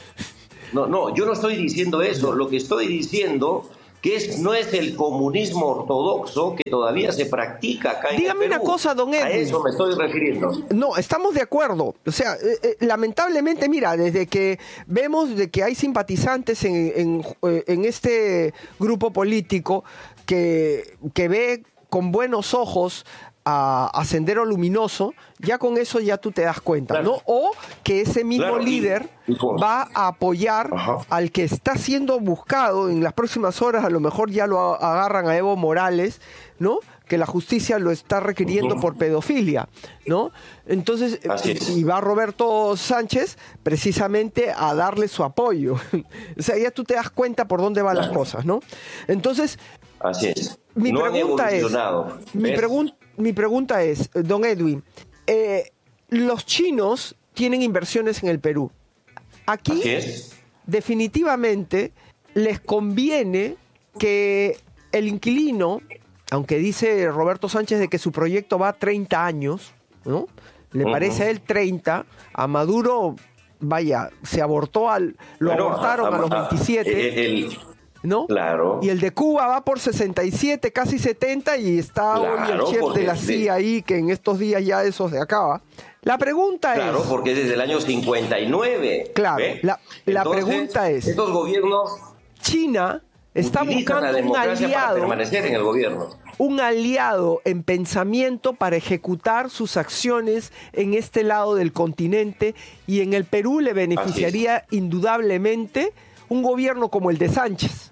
no, no, yo no estoy diciendo eso. Lo que estoy diciendo que es, no es el comunismo ortodoxo que todavía se practica acá en Dígame el Perú. una cosa, don Edwin. A eso me estoy refiriendo. No, estamos de acuerdo. O sea, eh, eh, lamentablemente, mira, desde que vemos de que hay simpatizantes en, en, en este grupo político que, que ve con buenos ojos a, a Sendero Luminoso, ya con eso ya tú te das cuenta, claro. ¿no? O que ese mismo claro, líder y, y va a apoyar Ajá. al que está siendo buscado en las próximas horas, a lo mejor ya lo agarran a Evo Morales, ¿no? Que la justicia lo está requiriendo uh-huh. por pedofilia, ¿no? Entonces, y va Roberto Sánchez precisamente a darle su apoyo. O sea, ya tú te das cuenta por dónde van claro. las cosas, ¿no? Entonces, así es. Mi no pregunta han es, mi, pregun- mi pregunta es, don Edwin, eh, los chinos tienen inversiones en el Perú. Aquí, definitivamente, les conviene que el inquilino, aunque dice Roberto Sánchez de que su proyecto va a treinta años, ¿no? Le uh-huh. parece a él treinta, a Maduro, vaya, se abortó, al, lo bueno, abortaron a, a, a los veintisiete. El, el... ¿no? Claro. Y el de Cuba va por sesenta y siete, casi setenta, y está claro, hoy el chef de la C I A ahí, que en estos días ya eso se acaba. La pregunta claro, es... Claro, porque es desde el año cincuenta y nueve. Claro, ¿ve? la, la Entonces, pregunta es... Estos gobiernos... China está buscando un aliado... para permanecer en el gobierno. Un aliado en pensamiento para ejecutar sus acciones en este lado del continente, y en el Perú le beneficiaría indudablemente un gobierno como el de Sánchez.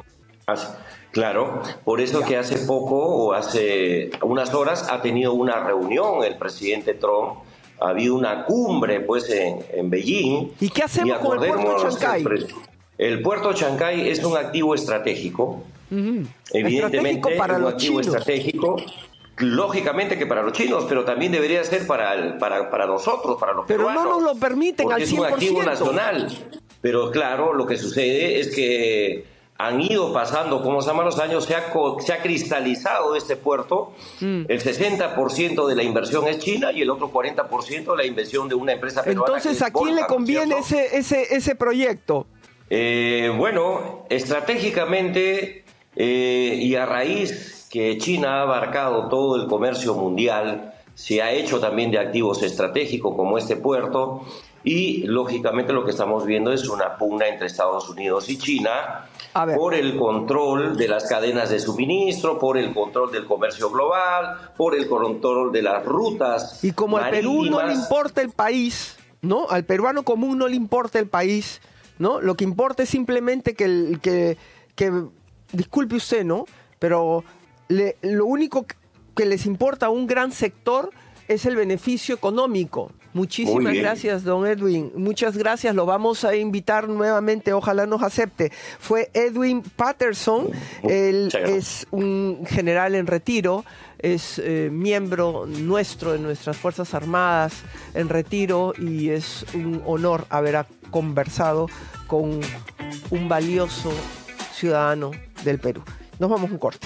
Claro, por eso que hace poco o hace unas horas ha tenido una reunión el presidente Trump, ha habido una cumbre pues en, en Beijing. ¿Y qué hacemos con el puerto de Chancay? El, el puerto de Chancay es un activo estratégico, uh-huh. evidentemente estratégico para es un los activo chinos. estratégico. Lógicamente que para los chinos, pero también debería ser para, el, para, para nosotros, para los pero peruanos. Pero no nos lo permiten al cien por ciento. Es un activo nacional. Pero claro, lo que sucede es que han ido pasando, como se llaman los años, se ha, se ha cristalizado este puerto. Mm. El sesenta por ciento de la inversión es china y el otro cuarenta por ciento de la inversión de una empresa peruana. Entonces, ¿a quién le conviene ese, ese, ese proyecto? Eh, bueno, estratégicamente eh, y a raíz que China ha abarcado todo el comercio mundial, se ha hecho también de activos estratégicos como este puerto. Y, lógicamente, lo que estamos viendo es una pugna entre Estados Unidos y China por el control de las cadenas de suministro, por el control del comercio global, por el control de las rutas. Y como al Perú no le importa el país, ¿no? Al peruano común no le importa el país, ¿no? Lo que importa es simplemente que, el, que, que disculpe usted, ¿no? Pero le, lo único que les importa a un gran sector es el beneficio económico. Muchísimas gracias, don Edwin. Muchas gracias. Lo vamos a invitar nuevamente. Ojalá nos acepte. Fue Edwin Patterson. Él es un general en retiro. Es eh, miembro nuestro de nuestras Fuerzas Armadas en retiro. Y es un honor haber conversado con un valioso ciudadano del Perú. Nos vamos a un corte.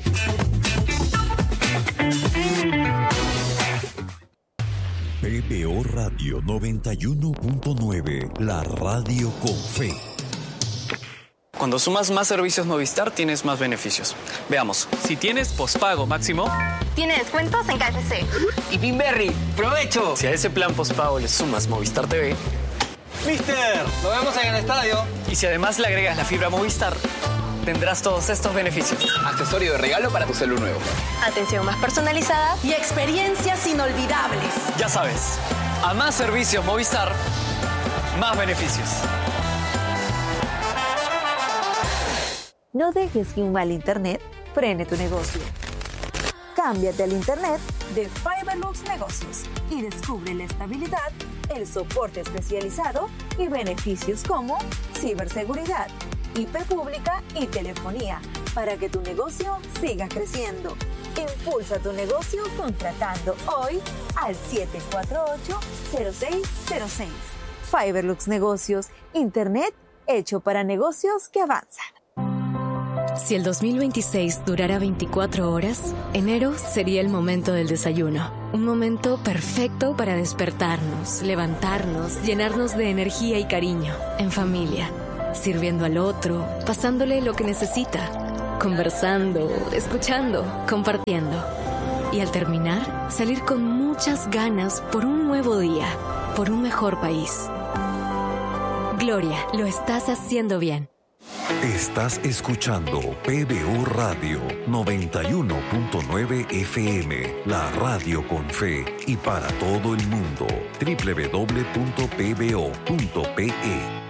P B O Radio noventa y uno punto nueve, la radio con fe. Cuando sumas más servicios Movistar, tienes más beneficios. Veamos. Si tienes pospago máximo, tiene descuentos en K F C. Y Pinberry, ¡provecho! Si a ese plan pospago le sumas Movistar T V, ¡Mister! ¡Lo vemos en el estadio! Y si además le agregas la fibra Movistar, tendrás todos estos beneficios. Accesorio de regalo para tu celu nuevo. Atención más personalizada y experiencias inolvidables. Ya sabes, a más servicios Movistar, más beneficios. No dejes que un mal internet frene tu negocio. Cámbiate al internet de Fiberlux Negocios y descubre la estabilidad, el soporte especializado y beneficios como ciberseguridad, I P pública y telefonía para que tu negocio siga creciendo. Impulsa tu negocio contratando hoy al siete cuatro ocho, cero seis cero seis. Fiberlux Negocios, internet hecho para negocios que avanzan. Si el dos mil veintiséis durara veinticuatro horas, enero sería el momento del desayuno. Un momento perfecto para despertarnos, levantarnos, llenarnos de energía y cariño, en familia, sirviendo al otro, pasándole lo que necesita, conversando, escuchando, compartiendo. Y al terminar, salir con muchas ganas por un nuevo día, por un mejor país. Gloria, lo estás haciendo bien. Estás escuchando P B O Radio noventa y uno punto nueve F M, la radio con fe y para todo el mundo. doble u doble u doble u punto p b o punto p e.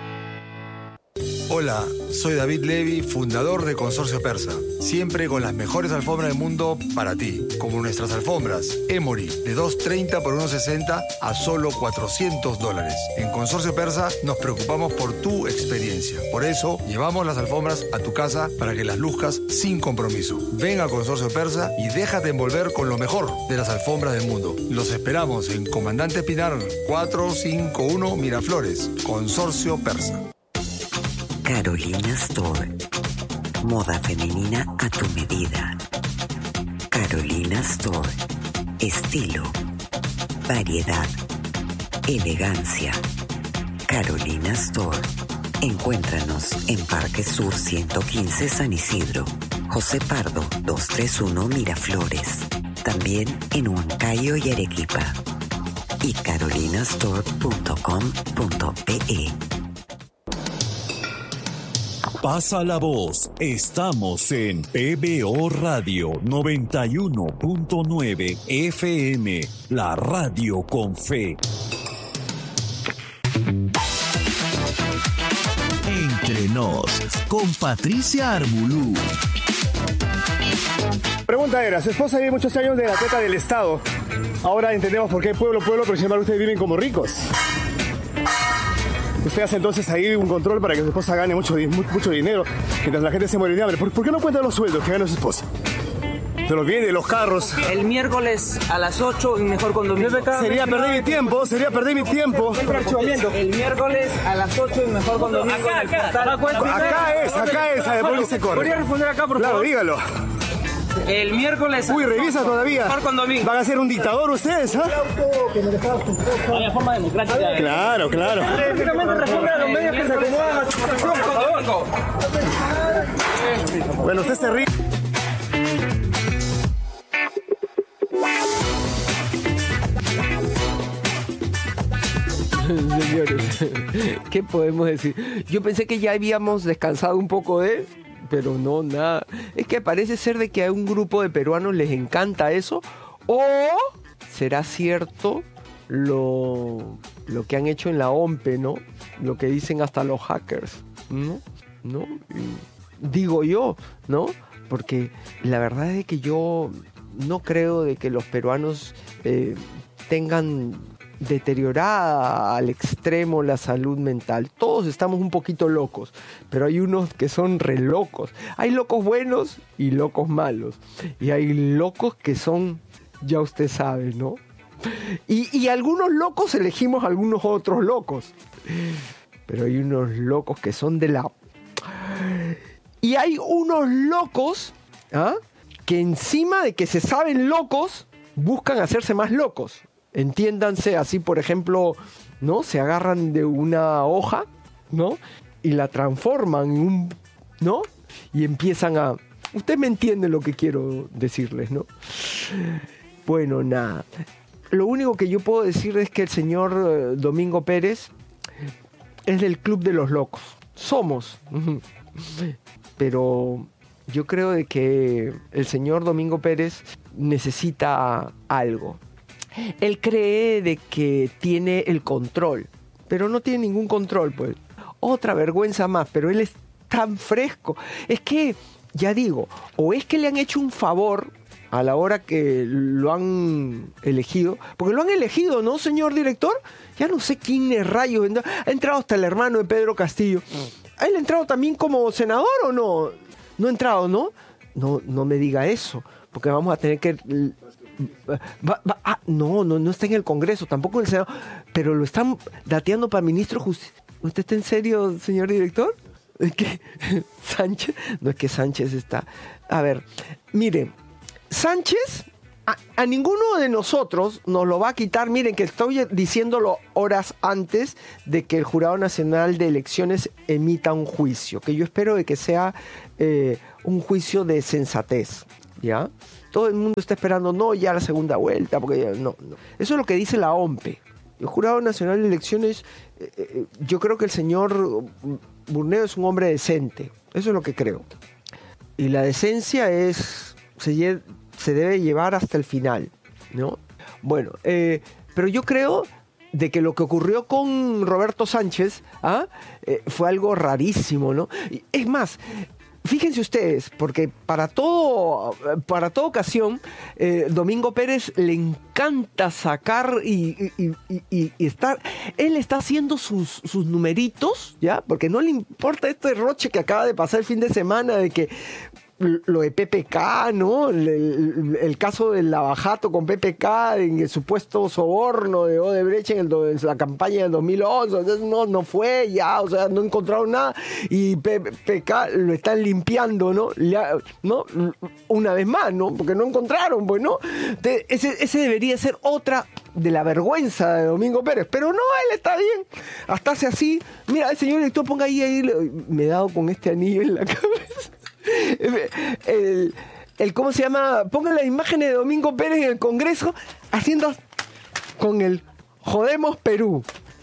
Hola, soy David Levy, fundador de Consorcio Persa. Siempre con las mejores alfombras del mundo para ti, como nuestras alfombras Emory de dos treinta por uno sesenta a solo cuatrocientos dólares. En Consorcio Persa nos preocupamos por tu experiencia. Por eso llevamos las alfombras a tu casa para que las luzcas sin compromiso. Ven a Consorcio Persa y déjate envolver con lo mejor de las alfombras del mundo. Los esperamos en Comandante Pinar cuatrocientos cincuenta y uno Miraflores. Consorcio Persa. Carolina Store. Moda femenina a tu medida. Carolina Store. Estilo. Variedad. Elegancia. Carolina Store. Encuéntranos en Parque Sur ciento quince San Isidro. José Pardo doscientos treinta y uno Miraflores. También en Huancayo y Arequipa. Y carolinastore punto com punto pe. Pasa la voz. Estamos en P B O Radio noventa y uno punto nueve F M, la radio con fe. Entre nos, con Patricia Armbulú. Pregunta era, su esposa vive muchos años de la teta del Estado. Ahora entendemos por qué pueblo, pueblo, pero sin embargo ustedes viven como ricos. Usted hace entonces ahí un control para que su esposa gane mucho, mucho dinero, mientras la gente se muere de hambre. ¿Por, ¿Por qué no cuenta los sueldos que gana su esposa? Se los viene, los carros. El miércoles a las ocho en Mejor Condominio. Sería perder mi tiempo, sería perder mi tiempo. El miércoles a las ocho en Mejor Condominio. Acá, acá, acá, acá es, acá es, a ver, se corre. ¿Podría responder acá, por favor? Claro, dígalo. El miércoles... Uy, revisa todavía. ¿Van a ser un dictador ustedes, ah? Hay forma democrática. Claro, claro. Responde a los medios que se acomodan a su situación, por favor. Bueno, usted se ríe. Señores, ¿qué podemos decir? Yo pensé que ya habíamos descansado un poco de... Pero no, nada. Es que parece ser de que a un grupo de peruanos les encanta eso. ¿O será cierto lo, lo que han hecho en la O M P E, ¿no? Lo que dicen hasta los hackers, ¿no? ¿No? Digo yo, ¿no? Porque la verdad es que yo no creo de que los peruanos eh, tengan deteriorada al extremo la salud mental. Todos estamos un poquito locos, pero hay unos que son re locos. Hay locos buenos y locos malos. Y hay locos que son, ya usted sabe, ¿no? Y, y algunos locos elegimos algunos otros locos. Pero hay unos locos que son de la... Y hay unos locos, ¿ah?, que encima de que se saben locos, buscan hacerse más locos. Entiéndanse, así por ejemplo, ¿no? Se agarran de una hoja, ¿no? Y la transforman en un, ¿no? Y empiezan a... Usted me entiende lo que quiero decirles, ¿no? Bueno, nada. Lo único que yo puedo decir es que el señor eh, Domingo Pérez es del club de los locos. Somos. Pero yo creo de que el señor Domingo Pérez necesita algo. Él cree de que tiene el control, pero no tiene ningún control, pues. Otra vergüenza más, pero él es tan fresco. Es que, ya digo, o es que le han hecho un favor a la hora que lo han elegido, porque lo han elegido, ¿no, señor director? Ya no sé quién es rayos. Ha entrado hasta el hermano de Pedro Castillo. ¿Ha él entrado también como senador o no? No ha entrado, ¿no? No, no me diga eso, porque vamos a tener que... Va, va, ah, no, no, no está en el Congreso, tampoco en el Senado, pero lo están dateando para ministro de Justicia. ¿Usted está en serio, señor director? ¿Es que Sánchez? No, es que Sánchez está... A ver, mire, Sánchez a, a ninguno de nosotros nos lo va a quitar. Miren que estoy diciéndolo horas antes de que el Jurado Nacional de Elecciones emita un juicio, que yo espero de que sea eh, un juicio de sensatez, ¿ya? Todo el mundo está esperando, no, ya la segunda vuelta, porque ya, no, no. Eso es lo que dice la O M P E. El Jurado Nacional de Elecciones, eh, eh, yo creo que el señor Burneo es un hombre decente. Eso es lo que creo. Y la decencia es se, lle- se debe llevar hasta el final, ¿no? Bueno, eh, pero yo creo de que lo que ocurrió con Roberto Sánchez ¿ah? eh, fue algo rarísimo, ¿no? Es más... Fíjense ustedes, porque para todo, para toda ocasión, eh, Domingo Pérez le encanta sacar y, y, y, y, y estar... Él está haciendo sus, sus numeritos, ¿ya? Porque no le importa este roche que acaba de pasar el fin de semana de que... Lo de P P K, ¿no? El, el, el caso del lavajato con P P K, en el supuesto soborno de Odebrecht en, el, en la campaña del dos mil once, no, no fue ya, o sea, no encontraron nada y P P K lo están limpiando, ¿no? Ya, ¿no? Una vez más, ¿no? Porque no encontraron, pues, ¿no? De, ese, ese debería ser otra de la vergüenza de Domingo Pérez, pero no, él está bien, hasta hace así. Mira, el señor director, ponga ahí, ahí, me he dado con este anillo en la cabeza. El, el, ¿cómo se llama? Pongan las imágenes de Domingo Pérez en el Congreso haciendo con el Jodemos Perú.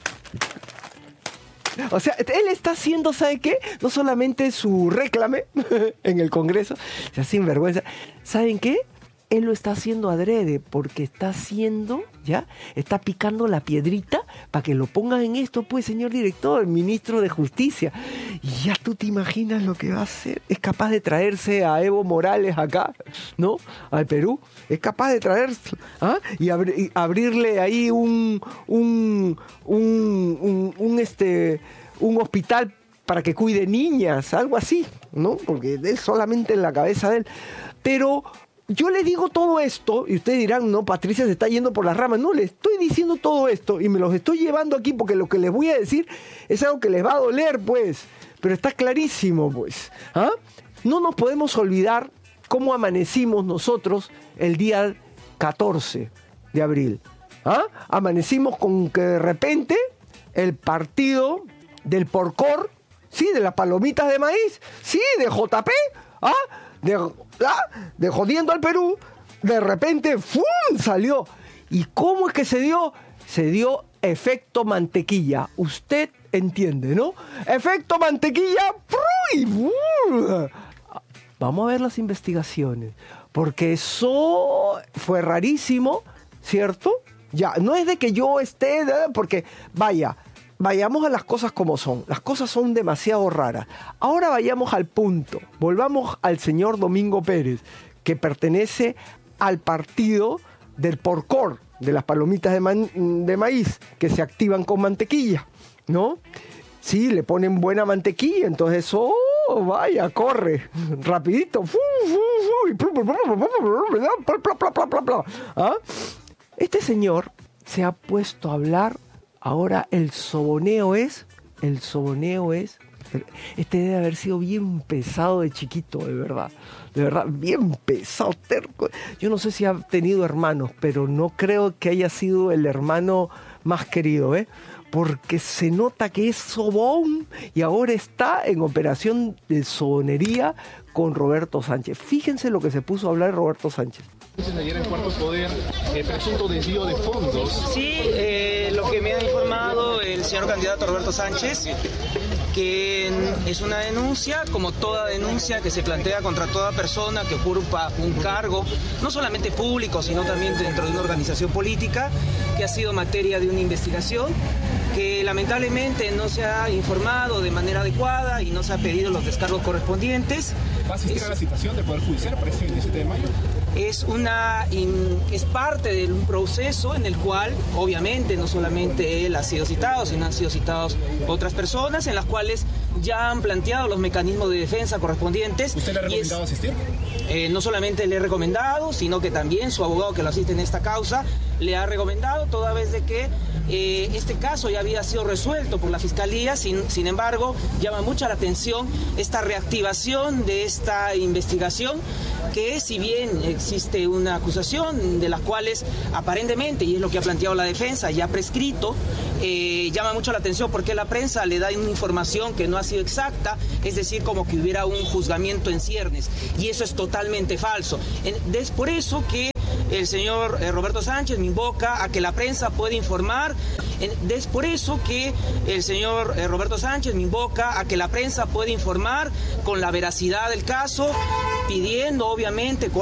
O sea, él está haciendo, ¿sabe qué? No solamente su réclame en el Congreso, o sea, sin vergüenza. ¿Saben qué? Él lo está haciendo adrede, porque está haciendo, ¿ya? Está picando la piedrita para que lo pongan en esto, pues, señor director, el ministro de Justicia. Y ya tú te imaginas lo que va a hacer. Es capaz de traerse a Evo Morales acá, ¿no? Al Perú. Es capaz de traerse, ¿ah? Y, abri- y abrirle ahí un, un, un, un, un, este, un hospital para que cuide niñas, algo así, ¿no? Porque es solamente en la cabeza de él. Pero... yo le digo todo esto, y ustedes dirán, no, Patricia se está yendo por las ramas. No, le estoy diciendo todo esto, y me los estoy llevando aquí, porque lo que les voy a decir es algo que les va a doler, pues. Pero está clarísimo, pues. ¿Ah? No nos podemos olvidar cómo amanecimos nosotros el día catorce de abril. ¿Ah? Amanecimos con que de repente el partido del Porcor, sí, de las palomitas de maíz, sí, de J P, ¿ah? De, ¿ah? de jodiendo al Perú, de repente ¡fum! Salió. ¿Y cómo es que se dio? Se dio efecto mantequilla. Usted entiende, ¿no? Efecto mantequilla. ¡Pruy! ¡Uh! Vamos a ver las investigaciones, porque eso fue rarísimo, ¿cierto? Ya, no es de que yo esté, ¿eh? Porque, vaya, vayamos a las cosas como son. Las cosas son demasiado raras. Ahora vayamos al punto. Volvamos al señor Domingo Pérez, que pertenece al partido del Porcor, de las palomitas de, man- de maíz, que se activan con mantequilla, ¿no? Sí, le ponen buena mantequilla, entonces, oh, vaya, corre, rapidito. ¿Ah? Este señor se ha puesto a hablar. Ahora el soboneo es, el soboneo es, este debe haber sido bien pesado de chiquito, de verdad, de verdad, bien pesado, terco. Yo no sé si ha tenido hermanos, pero no creo que haya sido el hermano más querido, ¿eh? Porque se nota que es sobón y ahora está en operación de sobonería con Roberto Sánchez. Fíjense lo que se puso a hablar Roberto Sánchez. Ayer en Cuarto Poder, eh, presunto desvío de fondos. Sí, eh, lo que me ha informado el señor candidato Roberto Sánchez, que es una denuncia, como toda denuncia que se plantea contra toda persona que ocupa un cargo, no solamente público, sino también dentro de una organización política, que ha sido materia de una investigación. que lamentablemente no se ha informado de manera adecuada y no se ha pedido los descargos correspondientes. ¿Va a asistir a la citación del Poder Judicial para este veintisiete de mayo? Es, una, es parte de un proceso en el cual, obviamente, no solamente él ha sido citado, sino han sido citados otras personas en las cuales ya han planteado los mecanismos de defensa correspondientes. ¿Usted le ha recomendado es, asistir? Eh, no solamente le he recomendado, sino que también su abogado que lo asiste en esta causa le ha recomendado, toda vez de que eh, este caso ya había sido resuelto por la Fiscalía. Sin, sin embargo, llama mucha la atención esta reactivación de esta investigación, que si bien existe una acusación de las cuales aparentemente, y es lo que ha planteado la defensa, ya prescrito, eh, llama mucho la atención porque la prensa le da una información que no ha sido exacta, es decir, como que hubiera un juzgamiento en ciernes, y eso es totalmente falso. Es por eso que el señor eh, Roberto Sánchez me invoca a que la prensa pueda informar. Es por eso que el señor eh, Roberto Sánchez me invoca a que la prensa pueda informar con la veracidad del caso, pidiendo obviamente